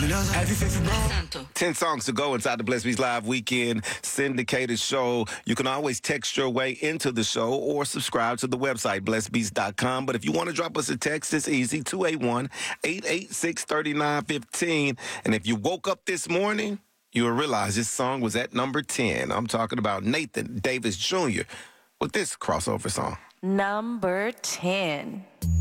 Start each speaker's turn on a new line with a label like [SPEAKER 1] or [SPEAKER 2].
[SPEAKER 1] 10 songs to go inside the Blessed Beats Live Weekend syndicated show. You can always text your way into the show or subscribe to the website, blessedbeats.com. But if you want to drop us a text, it's easy, 281-886-3915. And if you woke up this morning, you'll realize this song was at number 10. I'm talking about Nathan Davis Jr. with this crossover song.
[SPEAKER 2] Number 10.